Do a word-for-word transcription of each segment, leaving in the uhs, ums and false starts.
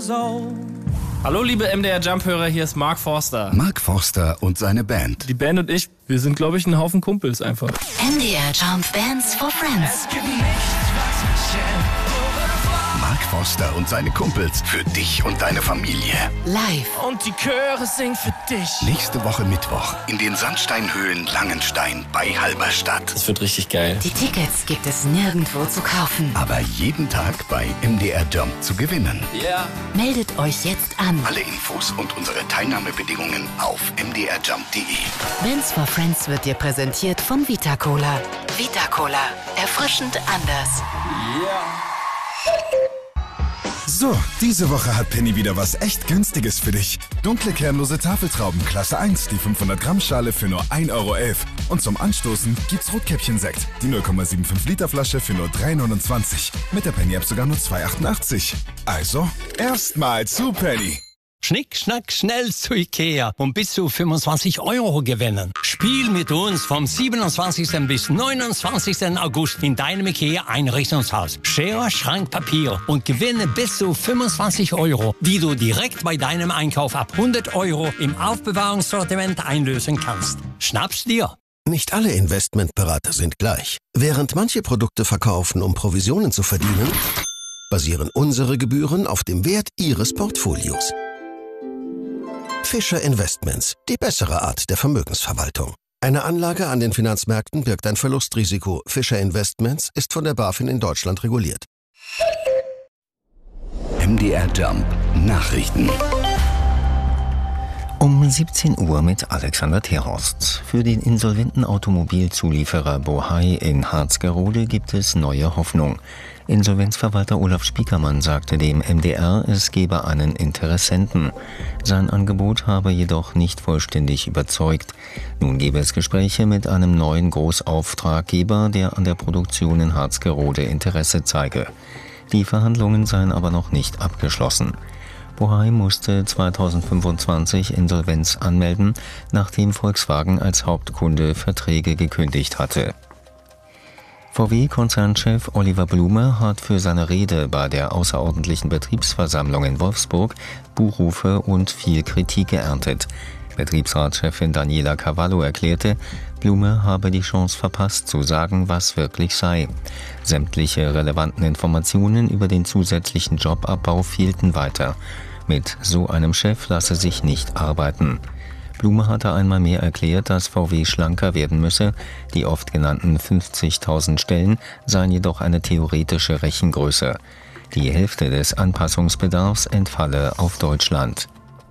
years old. Hallo liebe M D R Jump-Hörer, hier ist Mark Forster. Mark Forster und seine Band. Die Band und ich, wir sind glaube ich ein Haufen Kumpels einfach. M D R Jump Bands for Friends. Mark Forster und seine Kumpels für dich und deine Familie. Live. Und die Chöre singen für dich. Nächste Woche Mittwoch in den Sandsteinhöhlen Langenstein bei Halberstadt. Das wird richtig geil. Die Tickets gibt es nirgendwo zu kaufen. Aber jeden Tag bei M D R Jump zu gewinnen. Ja. Yeah. Meldet euch jetzt an. Alle Infos und unsere Teilnahmebedingungen auf m d r jump punkt d e. Bands for Friends wird dir präsentiert von Vita Cola. Vita Cola. Erfrischend anders. Ja. Yeah. So, diese Woche hat Penny wieder was echt Günstiges für dich. Dunkle kernlose Tafeltrauben Klasse eins, die fünfhundert Gramm Schale für nur ein Euro elf. Und zum Anstoßen gibt's Rotkäppchen-Sekt, die null Komma fünfundsiebzig Liter Flasche für nur drei neunundzwanzig. Mit der Penny-App sogar nur zwei achtundachtzig. Also, erstmal zu Penny. Schnick, schnack, schnell zu Ikea und bis zu fünfundzwanzig Euro gewinnen. Spiel mit uns vom siebenundzwanzigsten bis neunundzwanzigsten August in deinem Ikea-Einrichtungshaus. Schere, Schrank, Papier und gewinne bis zu fünfundzwanzig Euro, die du direkt bei deinem Einkauf ab hundert Euro im Aufbewahrungssortiment einlösen kannst. Schnapp's dir! Nicht alle Investmentberater sind gleich. Während manche Produkte verkaufen, um Provisionen zu verdienen, basieren unsere Gebühren auf dem Wert ihres Portfolios. Fischer Investments, die bessere Art der Vermögensverwaltung. Eine Anlage an den Finanzmärkten birgt ein Verlustrisiko. Fischer Investments ist von der BaFin in Deutschland reguliert. M D R Jump Nachrichten. Um siebzehn Uhr mit Alexander Terhorst. Für den insolventen Automobilzulieferer Bohai in Harzgerode gibt es neue Hoffnung. Insolvenzverwalter Olaf Spiekermann sagte dem M D R, es gebe einen Interessenten. Sein Angebot habe jedoch nicht vollständig überzeugt. Nun gebe es Gespräche mit einem neuen Großauftraggeber, der an der Produktion in Harzgerode Interesse zeige. Die Verhandlungen seien aber noch nicht abgeschlossen. Bohai musste zweitausendfünfundzwanzig Insolvenz anmelden, nachdem Volkswagen als Hauptkunde Verträge gekündigt hatte. V W-Konzernchef Oliver Blume hat für seine Rede bei der außerordentlichen Betriebsversammlung in Wolfsburg Buhrufe und viel Kritik geerntet. Betriebsratschefin Daniela Cavallo erklärte, Blume habe die Chance verpasst, zu sagen, was wirklich sei. Sämtliche relevanten Informationen über den zusätzlichen Jobabbau fehlten weiter. Mit so einem Chef lasse sich nicht arbeiten. Blume hatte einmal mehr erklärt, dass V W schlanker werden müsse. Die oft genannten fünfzigtausend Stellen seien jedoch eine theoretische Rechengröße. Die Hälfte des Anpassungsbedarfs entfalle auf Deutschland.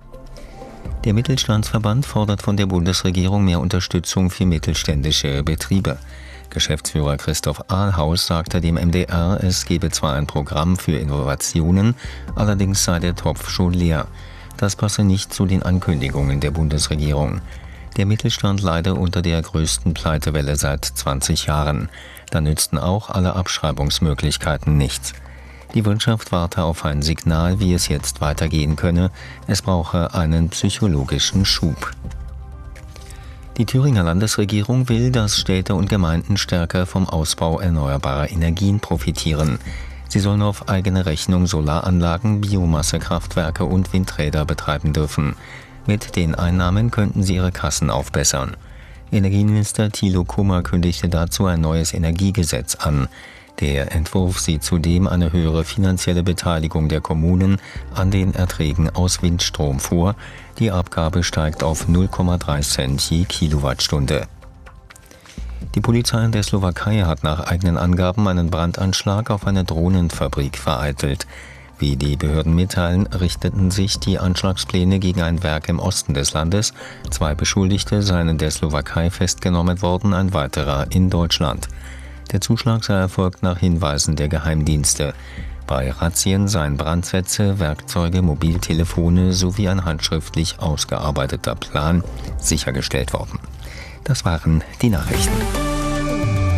Der Mittelstandsverband fordert von der Bundesregierung mehr Unterstützung für mittelständische Betriebe. Geschäftsführer Christoph Ahlhaus sagte dem M D R, es gebe zwar ein Programm für Innovationen, allerdings sei der Topf schon leer. Das passe nicht zu den Ankündigungen der Bundesregierung. Der Mittelstand leide unter der größten Pleitewelle seit zwanzig Jahren. Da nützten auch alle Abschreibungsmöglichkeiten nichts. Die Wirtschaft warte auf ein Signal, wie es jetzt weitergehen könne. Es brauche einen psychologischen Schub. Die Thüringer Landesregierung will, dass Städte und Gemeinden stärker vom Ausbau erneuerbarer Energien profitieren. Sie sollen auf eigene Rechnung Solaranlagen, Biomassekraftwerke und Windräder betreiben dürfen. Mit den Einnahmen könnten sie ihre Kassen aufbessern. Energieminister Thilo Kummer kündigte dazu ein neues Energiegesetz an. Der Entwurf sieht zudem eine höhere finanzielle Beteiligung der Kommunen an den Erträgen aus Windstrom vor. Die Abgabe steigt auf null Komma drei Cent je Kilowattstunde. Die Polizei in der Slowakei hat nach eigenen Angaben einen Brandanschlag auf eine Drohnenfabrik vereitelt. Wie die Behörden mitteilen, richteten sich die Anschlagspläne gegen ein Werk im Osten des Landes. Zwei Beschuldigte seien in der Slowakei festgenommen worden, ein weiterer in Deutschland. Der Zuschlag sei erfolgt nach Hinweisen der Geheimdienste. Bei Razzien seien Brandsätze, Werkzeuge, Mobiltelefone sowie ein handschriftlich ausgearbeiteter Plan sichergestellt worden. Das waren die Nachrichten.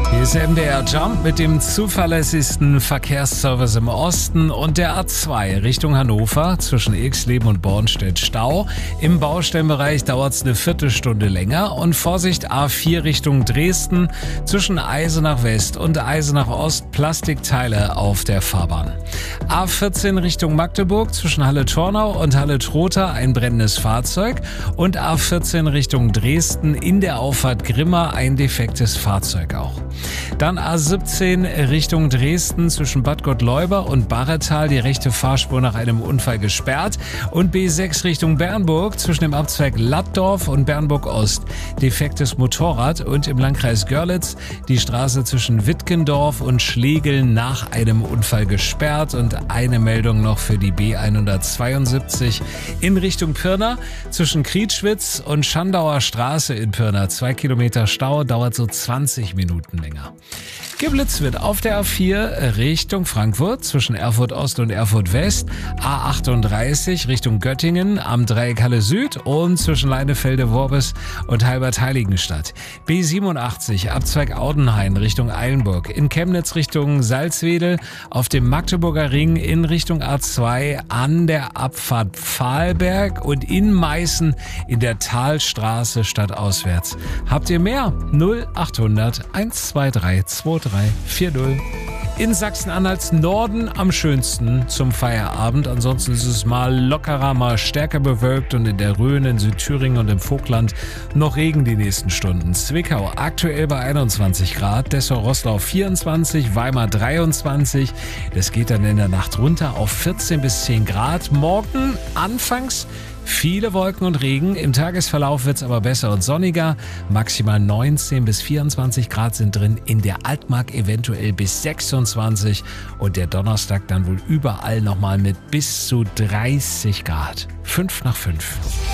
Hier ist der M D R Jump mit dem zuverlässigsten Verkehrsservice im Osten und der A zwei Richtung Hannover zwischen Ilksleben und Bornstedt Stau. Im Baustellenbereich dauert es eine Viertelstunde länger und Vorsicht A vier Richtung Dresden zwischen Eisenach West und Eisenach Ost Plastikteile auf der Fahrbahn. A vierzehn Richtung Magdeburg zwischen Halle-Tornau und Halle-Trotha ein brennendes Fahrzeug und A vierzehn Richtung Dresden in der Auffahrt Grimma ein defektes Fahrzeug auch. Dann A siebzehn Richtung Dresden zwischen Bad Gottleuba und Barretal die rechte Fahrspur nach einem Unfall gesperrt und B sechs Richtung Bernburg zwischen dem Abzweig Lattdorf und Bernburg Ost defektes Motorrad und im Landkreis Görlitz die Straße zwischen Wittgendorf und Schlegel nach einem Unfall gesperrt und eine Meldung noch für die B hundertzweiundsiebzig in Richtung Pirna zwischen Krietschwitz und Schandauer Straße in Pirna. Zwei Kilometer Stau, dauert so zwanzig Minuten länger. Geblitzt wird auf der A vier Richtung Frankfurt zwischen Erfurt Ost und Erfurt West, A achtunddreißig Richtung Göttingen am Dreieck Halle Süd und zwischen Leinefelde-Worbis und Halbert-Heiligenstadt. B siebenundachtzig Abzweig Audenhain Richtung Eilenburg, in Chemnitz Richtung Salzwedel, auf dem Magdeburger Ring in Richtung A zwei an der Abfahrt Pfahlberg und in Meißen in der Talstraße stadtauswärts. Habt ihr mehr? null achthundert eins zwei drei zwei drei vier null. In Sachsen-Anhalts Norden am schönsten zum Feierabend. Ansonsten ist es mal lockerer, mal stärker bewölkt und in der Rhön, in Südthüringen und im Vogtland noch Regen die nächsten Stunden. Zwickau aktuell bei einundzwanzig Grad, Dessau-Roßlau vierundzwanzig, Weimar dreiundzwanzig. Das geht dann in der Nacht runter auf vierzehn bis zehn Grad. Morgen anfangs viele Wolken und Regen, im Tagesverlauf wird es aber besser und sonniger. Maximal neunzehn bis vierundzwanzig Grad sind drin, in der Altmark eventuell bis sechsundzwanzig und der Donnerstag dann wohl überall nochmal mit bis zu dreißig Grad. Fünf nach fünf.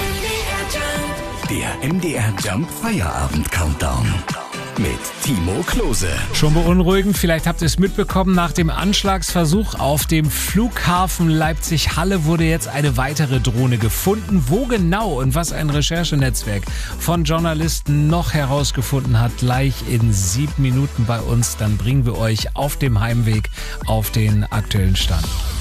Der M D R Jump Feierabend Countdown mit Timo Klose. Schon beunruhigend, vielleicht habt ihr es mitbekommen, nach dem Anschlagsversuch auf dem Flughafen Leipzig-Halle wurde jetzt eine weitere Drohne gefunden. Wo genau und was ein Recherchenetzwerk von Journalisten noch herausgefunden hat, gleich in sieben Minuten bei uns. Dann bringen wir euch auf dem Heimweg auf den aktuellen Stand.